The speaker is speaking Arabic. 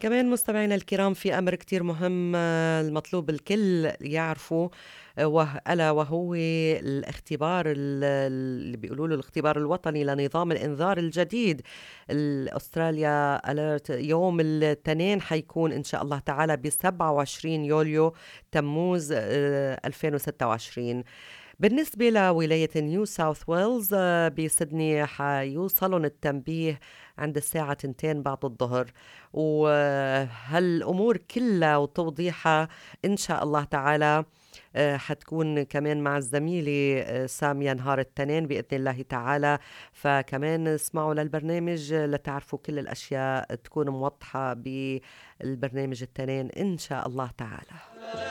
كمان مستمعينا الكرام في أمر كتير مهم المطلوب الكل يعرفه ألا وهو الاختبار اللي بيقولوا له الاختبار الوطني لنظام الإنذار الجديد الأستراليا أليرت يوم الاثنين حيكون إن شاء الله تعالى ب 27 يوليو تموز 2026. بالنسبة لولاية نيو ساوث ويلز بسدني حيوصلن التنبيه عند الساعة 2 بعد الظهر، وهالأمور كلها وتوضيحها إن شاء الله تعالى حتكون كمان مع الزميلة سامية نهار التنين بإذن الله تعالى. فكمان اسمعوا للبرنامج لتعرفوا كل الأشياء تكون موضحة بالبرنامج التنين إن شاء الله تعالى.